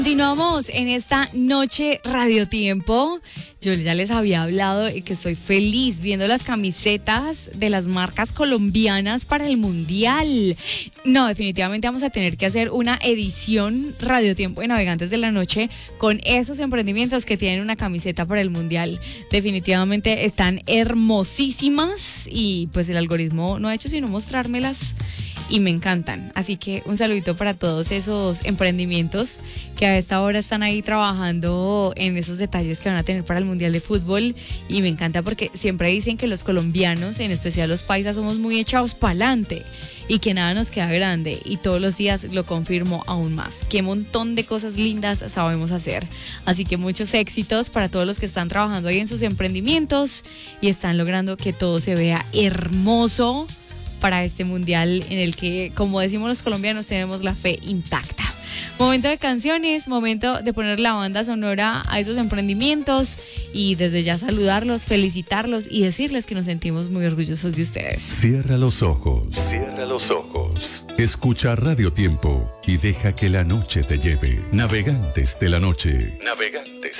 Continuamos en esta noche Radio Tiempo. Yo ya les había hablado de que estoy feliz viendo las camisetas de las marcas colombianas para el Mundial. No, definitivamente vamos a tener que hacer una edición Radio Tiempo de Navegantes de la Noche con esos emprendimientos que tienen una camiseta para el Mundial. Definitivamente están hermosísimas y pues el algoritmo no ha hecho sino mostrármelas y me encantan. Así que un saludito para todos esos emprendimientos que a esta hora están ahí trabajando en esos detalles que van a tener para el Mundial de Fútbol. Y me encanta porque siempre dicen que los colombianos, en especial los paisas, somos muy echados pa'lante y que nada nos queda grande, y todos los días lo confirmo aún más. Qué montón de cosas lindas sabemos hacer. Así que muchos éxitos para todos los que están trabajando ahí en sus emprendimientos y están logrando que todo se vea hermoso para este Mundial en el que, como decimos los colombianos, tenemos la fe intacta. Momento de canciones, momento de poner la banda sonora a esos emprendimientos y desde ya saludarlos, felicitarlos y decirles que nos sentimos muy orgullosos de ustedes. Cierra los ojos, cierra los ojos. Escucha Radio Tiempo y deja que la noche te lleve. Navegantes de la noche. Navegantes